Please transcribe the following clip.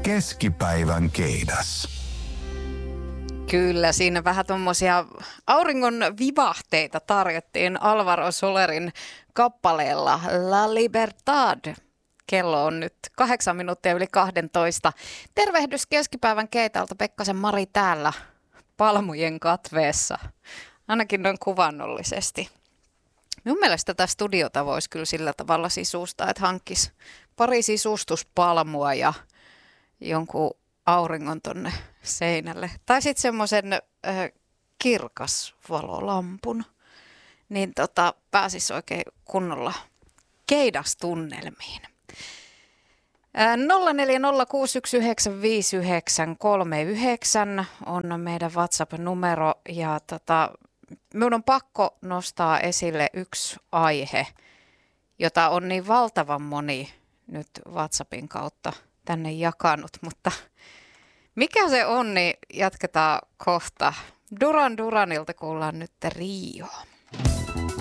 Keskipäivän keidas. Kyllä, siinä vähän tuommoisia auringon vivahteita tarjottiin Alvaro Solerin kappaleella La Libertad. Kello on nyt 8 minuuttia yli 12. Tervehdys keskipäivän keitalta, Pekkasen Mari täällä palmujen katveessa, ainakin noin kuvannollisesti. Minun mielestä tätä studiota voisi kyllä sillä tavalla sisustaa, että hankkisi pari sisustuspalmua ja jonkun auringon tonne seinälle. Tai sitten semmoisen kirkasvalolampun, niin pääsisi oikein kunnolla keidastunnelmiin. 0406195939 on meidän WhatsApp-numero ja minun on pakko nostaa esille yksi aihe, jota on niin valtavan moni nyt WhatsAppin kautta tänne jakanut, mutta mikä se on, niin jatketaan kohta. Duran Duranilta kuullaan nyt Rio.